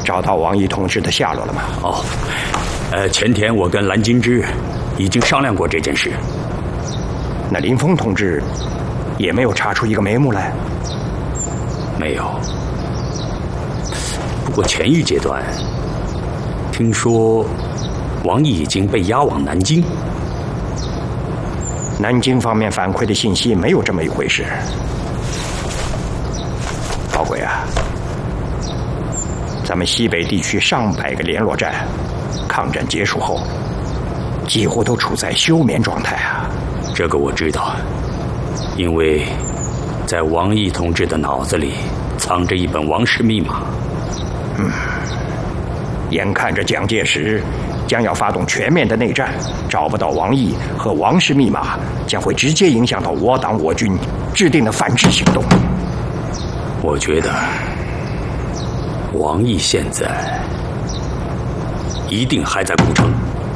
找到王毅同志的下落了吗？ 哦，前天我跟蓝金枝已经商量过这件事。 那林峰同志也没有查出一个眉目来？ 没有。不过前一阶段，听说王毅已经被押往南京。 南京方面反馈的信息没有这么一回事。老鬼啊，咱们西北地区上百个联络站，抗战结束后几乎都处在休眠状态啊。 这个我知道，因为在王毅同志的脑子里藏着一本王氏密码。 眼看着蒋介石将要发动全面的内战，找不到王毅和王氏密码，将会直接影响到我党我军制定的反制行动。 我觉得王毅现在一定还在古城。